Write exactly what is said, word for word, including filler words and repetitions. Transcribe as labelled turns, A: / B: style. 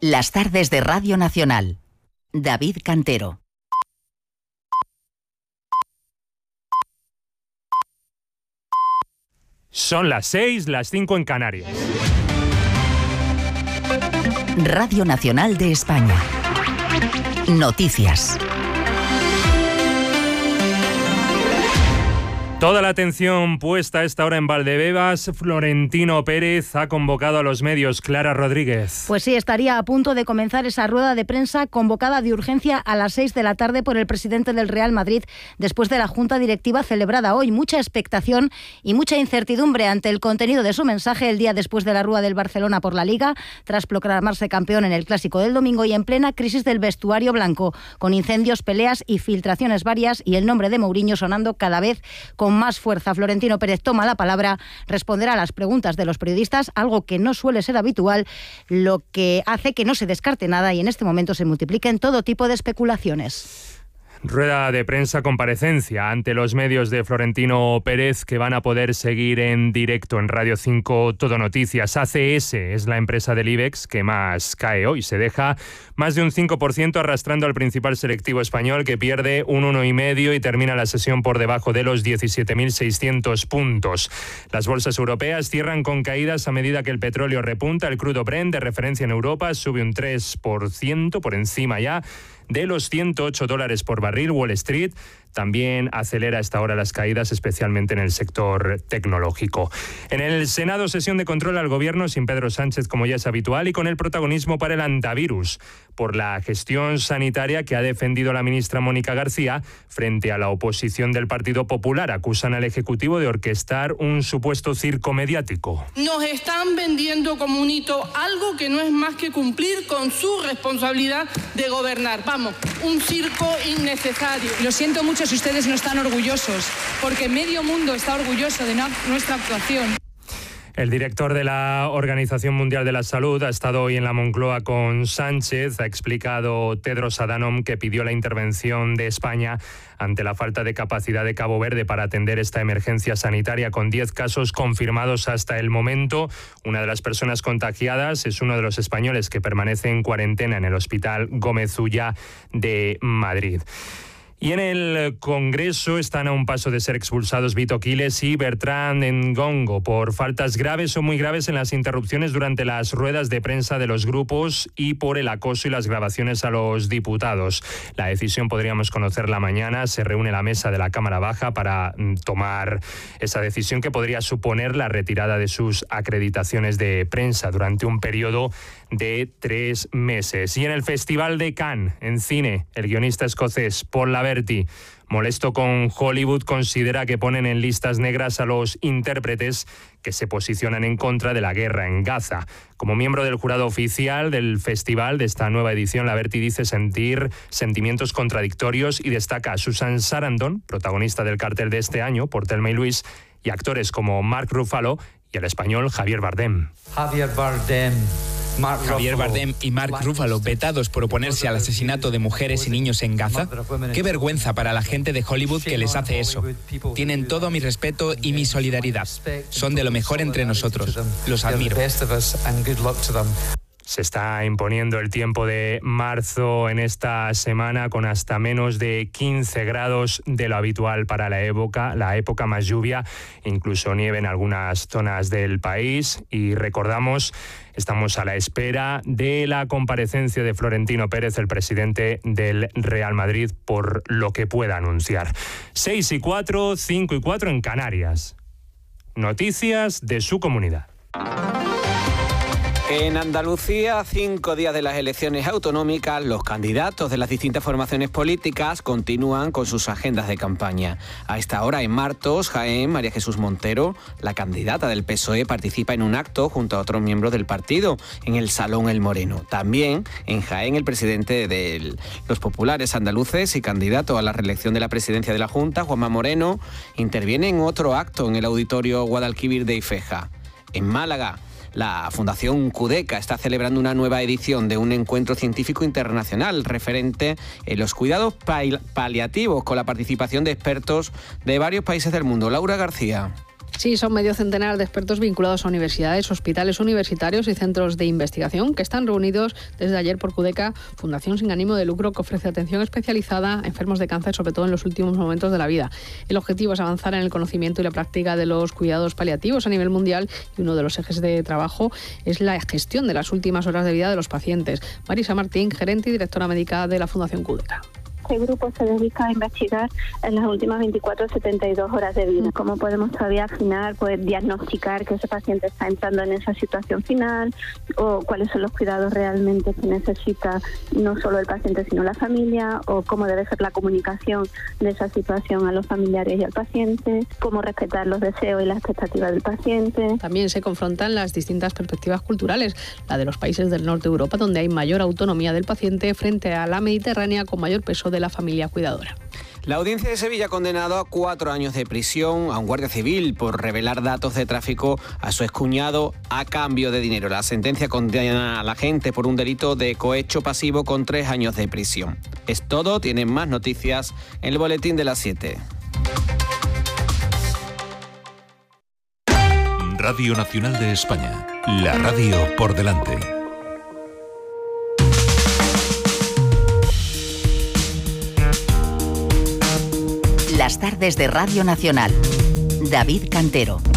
A: Las tardes de Radio Nacional. David Cantero.
B: Son las seis, las cinco en Canarias.
A: Radio Nacional de España. Noticias.
B: Toda la atención puesta a esta hora en Valdebebas. Florentino Pérez ha convocado a los medios. Clara Rodríguez.
C: Pues sí, estaría a punto de comenzar esa rueda de prensa convocada de urgencia a las seis de la tarde por el presidente del Real Madrid después de la junta directiva celebrada hoy. Mucha expectación y mucha incertidumbre ante el contenido de su mensaje el día después de la rúa del Barcelona por la Liga, tras proclamarse campeón en el Clásico del domingo y en plena crisis del vestuario blanco, con incendios, peleas y filtraciones varias y el nombre de Mourinho sonando cada vez con Con más fuerza. Florentino Pérez toma la palabra, responderá a las preguntas de los periodistas, algo que no suele ser habitual, lo que hace que no se descarte nada y en este momento se multipliquen todo tipo de especulaciones.
B: Rueda de prensa, comparecencia ante los medios de Florentino Pérez, que van a poder seguir en directo en Radio cinco Todo Noticias. A C S es la empresa del IBEX que más cae hoy. Se deja más de un cinco por ciento arrastrando al principal selectivo español, que pierde un uno coma cinco y termina la sesión por debajo de los diecisiete mil seiscientos puntos. Las bolsas europeas cierran con caídas a medida que el petróleo repunta. El crudo Brent, de referencia en Europa, sube un tres por ciento, por encima ya de los ciento ocho dólares por barril. Wall Street también acelera a esta hora las caídas, especialmente en el sector tecnológico. En el Senado, sesión de control al gobierno sin Pedro Sánchez, como ya es habitual, y con el protagonismo para el antivirus, por la gestión sanitaria que ha defendido la ministra Mónica García frente a la oposición del Partido Popular. Acusan al Ejecutivo de orquestar un supuesto circo mediático.
D: Nos están vendiendo como un hito algo que no es más que cumplir con su responsabilidad de gobernar. Vamos, un circo innecesario.
E: Lo siento mucho si ustedes no están orgullosos, porque medio mundo está orgulloso de no, nuestra actuación.
B: El director de la Organización Mundial de la Salud ha estado hoy en la Moncloa con Sánchez. Ha explicado Tedros Adhanom que pidió la intervención de España ante la falta de capacidad de Cabo Verde para atender esta emergencia sanitaria, con diez casos confirmados hasta el momento. Una de las personas contagiadas es uno de los españoles que permanece en cuarentena en el Hospital Gómez Ulla de Madrid. Y en el Congreso están a un paso de ser expulsados Vito Quiles y Bertrand Ngongo por faltas graves o muy graves en las interrupciones durante las ruedas de prensa de los grupos y por el acoso y las grabaciones a los diputados. La decisión podríamos conocerla mañana. Se reúne la mesa de la Cámara Baja para tomar esa decisión, que podría suponer la retirada de sus acreditaciones de prensa durante un periodo de tres meses. Y en el Festival de Cannes, en cine, el guionista escocés Paul Laverty, molesto con Hollywood, considera que ponen en listas negras a los intérpretes que se posicionan en contra de la guerra en Gaza. Como miembro del jurado oficial del festival de esta nueva edición, Laverty dice sentir sentimientos contradictorios y destaca a Susan Sarandon, protagonista del cartel de este año, por Thelma y Luis, y actores como Mark Ruffalo y el español Javier Bardem.
F: Javier Bardem. Mark
G: Javier Bardem y Mark Ruffalo vetados por oponerse al asesinato de mujeres y niños en Gaza. Qué vergüenza para la gente de Hollywood que les hace eso. Tienen todo mi respeto y mi solidaridad. Son de lo mejor entre nosotros. Los admiro.
B: Se está imponiendo el tiempo de marzo en esta semana, con hasta menos de quince grados de lo habitual para la época, la época más lluvia, incluso nieve en algunas zonas del país. Y recordamos, estamos a la espera de la comparecencia de Florentino Pérez, el presidente del Real Madrid, por lo que pueda anunciar. seis y cuatro, cinco y cuatro en Canarias. Noticias de su comunidad.
H: En Andalucía, cinco días de las elecciones autonómicas, los candidatos de las distintas formaciones políticas continúan con sus agendas de campaña. A esta hora, en Martos, Jaén, María Jesús Montero, la candidata del P S O E, participa en un acto junto a otros miembros del partido en el Salón El Moreno. También en Jaén, el presidente de los populares andaluces y candidato a la reelección de la presidencia de la Junta, Juanma Moreno, interviene en otro acto en el Auditorio Guadalquivir de Ifeja. En Málaga, la Fundación Cudeca está celebrando una nueva edición de un encuentro científico internacional referente en los cuidados paliativos, con la participación de expertos de varios países del mundo. Laura García.
I: Sí, son medio centenar de expertos vinculados a universidades, hospitales universitarios y centros de investigación que están reunidos desde ayer por CUDECA, fundación sin ánimo de lucro que ofrece atención especializada a enfermos de cáncer, sobre todo en los últimos momentos de la vida. El objetivo es avanzar en el conocimiento y la práctica de los cuidados paliativos a nivel mundial, y uno de los ejes de trabajo es la gestión de las últimas horas de vida de los pacientes. Marisa Martín, gerente y directora médica de la Fundación CUDECA.
J: Este grupo se dedica a investigar en las últimas veinticuatro a setenta y dos horas de vida. ¿Cómo podemos todavía afinar, pues diagnosticar que ese paciente está entrando en esa situación final, o cuáles son los cuidados realmente que necesita no solo el paciente sino la familia, o cómo debe ser la comunicación de esa situación a los familiares y al paciente, cómo respetar los deseos y las expectativas del paciente.
I: También se confrontan las distintas perspectivas culturales, la de los países del norte de Europa, donde hay mayor autonomía del paciente, frente a la mediterránea, con mayor peso de de la familia cuidadora.
H: La Audiencia de Sevilla ha condenado a cuatro años de prisión a un guardia civil por revelar datos de tráfico a su excuñado a cambio de dinero. La sentencia condena a la gente por un delito de cohecho pasivo con tres años de prisión. Es todo, tienen más noticias en el boletín de las siete.
K: Radio Nacional de España, la radio por delante.
A: Las tardes de Radio Nacional. David Cantero.